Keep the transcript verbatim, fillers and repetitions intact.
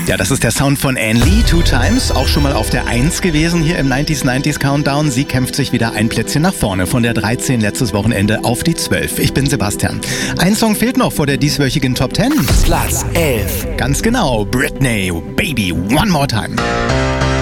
Ja, das ist der Sound von Anne Lee, Two Times, auch schon mal auf der eins gewesen hier im neunziger neunzig Countdown. Sie kämpft sich wieder ein Plätzchen nach vorne, von der dreizehn letztes Wochenende auf die zwölf. Ich bin Sebastian. Ein Song fehlt noch vor der dieswöchigen Top zehn. Platz elf. Ganz genau, Britney, Baby, One More Time.